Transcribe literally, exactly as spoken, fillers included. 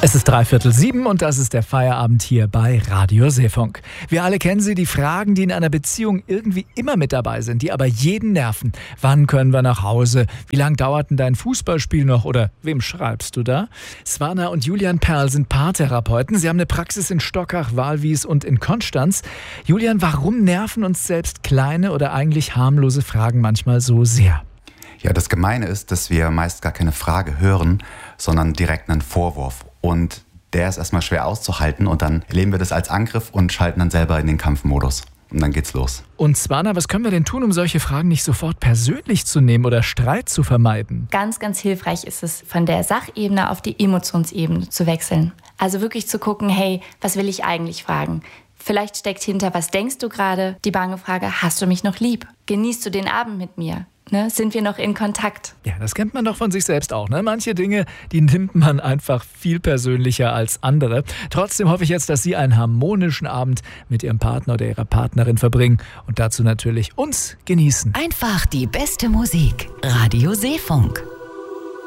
Es ist dreiviertel sieben und das ist der Feierabend hier bei Radio Seefunk. Wir alle kennen sie, die Fragen, die in einer Beziehung irgendwie immer mit dabei sind, die aber jeden nerven. Wann können wir nach Hause? Wie lang dauert denn dein Fußballspiel noch? Oder wem schreibst du da? Swana und Julian Perl sind Paartherapeuten. Sie haben eine Praxis in Stockach, Walwies und in Konstanz. Julian, warum nerven uns selbst kleine oder eigentlich harmlose Fragen manchmal so sehr? Ja, das Gemeine ist, dass wir meist gar keine Frage hören, sondern direkt einen Vorwurf. Und der ist erstmal schwer auszuhalten und dann erleben wir das als Angriff und schalten dann selber in den Kampfmodus. Und dann geht's los. Und Swana, was können wir denn tun, um solche Fragen nicht sofort persönlich zu nehmen oder Streit zu vermeiden? Ganz, ganz hilfreich ist es, von der Sachebene auf die Emotionsebene zu wechseln. Also wirklich zu gucken, hey, was will ich eigentlich fragen? Vielleicht steckt hinter, was denkst du gerade? Die bange Frage, hast du mich noch lieb? Genießt du den Abend mit mir? Ne, sind wir noch in Kontakt? Ja, das kennt man doch von sich selbst auch. Ne? Manche Dinge, die nimmt man einfach viel persönlicher als andere. Trotzdem hoffe ich jetzt, dass Sie einen harmonischen Abend mit Ihrem Partner oder Ihrer Partnerin verbringen und dazu natürlich uns genießen. Einfach die beste Musik. Radio Seefunk.